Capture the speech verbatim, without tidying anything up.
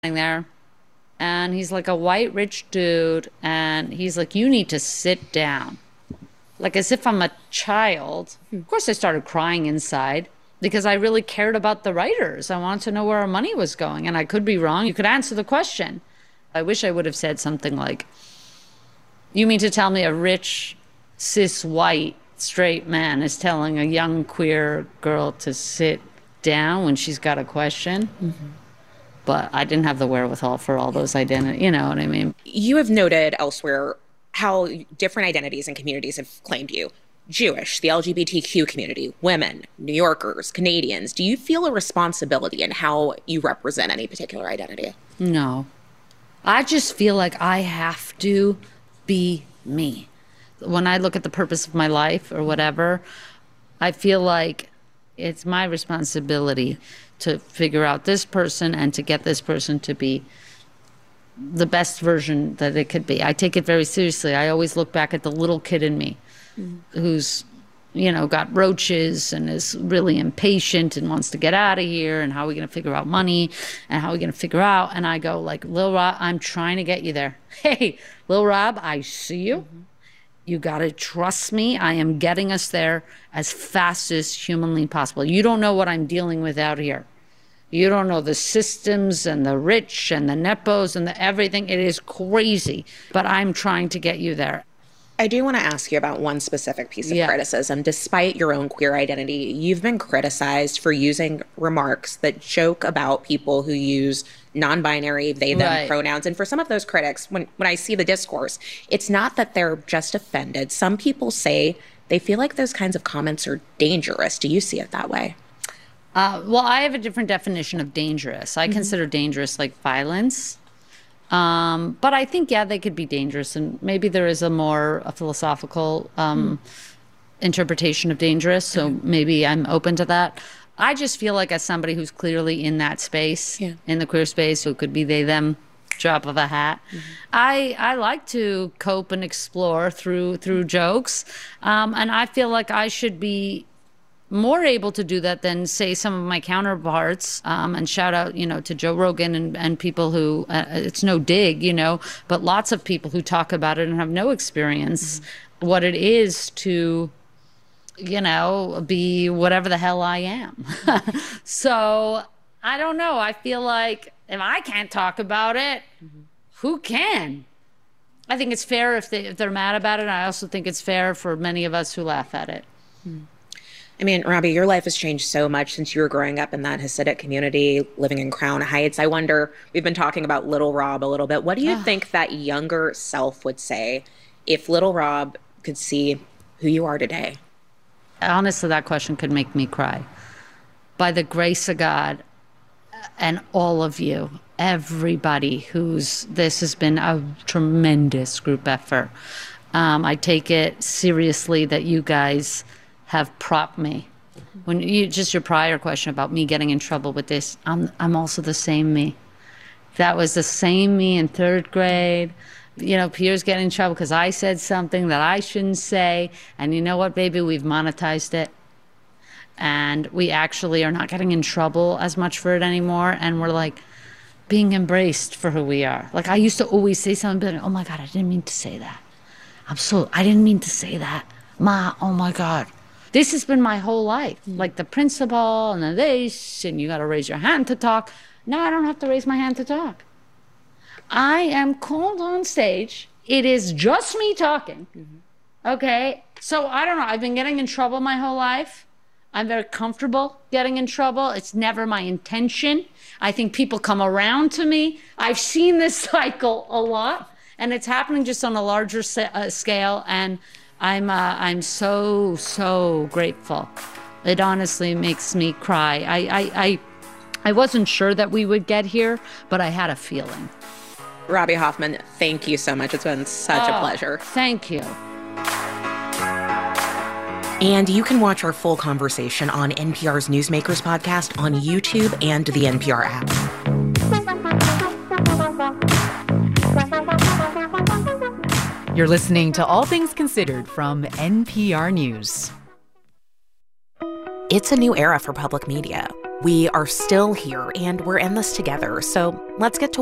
there, and he's like a white rich dude, and he's like, you need to sit down, like as if I'm a child. Of course I started crying inside because I really cared about the writers. I wanted to know where our money was going, and I could be wrong. You could answer the question. I wish I would have said something like, you mean to tell me a rich cis white straight man is telling a young queer girl to sit down when she's got a question? Mm-hmm. But I didn't have the wherewithal for all those identities. You know what I mean? You have noted elsewhere how different identities and communities have claimed you. Jewish, the L G B T Q community, women, New Yorkers, Canadians. Do you feel a responsibility in how you represent any particular identity? No. I just feel like I have to be me. When I look at the purpose of my life or whatever, I feel like it's my responsibility to figure out this person and to get this person to be the best version that it could be. I take it very seriously. I always look back at the little kid in me mm. who's, you know, got roaches and is really impatient and wants to get out of here, and how are we going to figure out money and how are we going to figure out, and I go like, Lil Rob, I'm trying to get you there. Hey, Lil Rob, I see you. Mm-hmm. You got to trust me. I am getting us there as fast as humanly possible. You don't know what I'm dealing with out here. You don't know the systems and the rich and the nepos and the everything. It is crazy, but I'm trying to get you there. I do want to ask you about one specific piece of yeah. criticism. Despite your own queer identity, you've been criticized for using remarks that joke about people who use non-binary, they, them right. pronouns. And for some of those critics, when, when I see the discourse, it's not that they're just offended. Some people say they feel like those kinds of comments are dangerous. Do you see it that way? Uh, well, I have a different definition of dangerous. I mm-hmm. consider dangerous like violence. Um, but I think, yeah, they could be dangerous. And maybe there is a more a philosophical um, mm. interpretation of dangerous. So mm-hmm. maybe I'm open to that. I just feel like as somebody who's clearly in that space, yeah. in the queer space, who could be they, them, drop of a hat. Mm-hmm. I I like to cope and explore through through jokes. Um, and I feel like I should be more able to do that than, say, some of my counterparts. Um, and shout out, you know, to Joe Rogan and, and people who, uh, it's no dig, you know, but lots of people who talk about it and have no experience mm-hmm. what it is to, you know, be whatever the hell I am. So I don't know. I feel like if I can't talk about it, mm-hmm. who can? I think it's fair if, they, if they're mad about it. I also think it's fair for many of us who laugh at it. Mm. I mean, Robbie, your life has changed so much since you were growing up in that Hasidic community, living in Crown Heights. I wonder, we've been talking about Little Rob a little bit. What do you think that younger self would say if Little Rob could see who you are today? Honestly, that question could make me cry. By the grace of God and all of you, everybody who's, this has been a tremendous group effort. Um, I take it seriously that you guys have propped me. When you, just your prior question about me getting in trouble with this, I'm I'm also the same me. That was the same me in third grade. You know, Pierre's getting in trouble because I said something that I shouldn't say. And you know what, baby? We've monetized it. And we actually are not getting in trouble as much for it anymore. And we're like being embraced for who we are. Like I used to always say something, like, oh my God, I didn't mean to say that. I'm so, I didn't mean to say that. Ma, oh my God. This has been my whole life, like the principal and the this, and you got to raise your hand to talk. No, I don't have to raise my hand to talk. I am called on stage. It is just me talking. Mm-hmm. Okay? So I don't know. I've been getting in trouble my whole life. I'm very comfortable getting in trouble. It's never my intention. I think people come around to me. I've seen this cycle a lot, and it's happening just on a larger sa- uh, scale. And I'm uh, I'm so, so grateful. It honestly makes me cry. I, I, I, I wasn't sure that we would get here, but I had a feeling. Robbie Hoffman, thank you so much. It's been such oh, a pleasure. Thank you. And you can watch our full conversation on N P R's Newsmakers podcast on YouTube and the N P R app. You're listening to All Things Considered from N P R News. It's a new era for public media. We are still here and we're in this together. So let's get to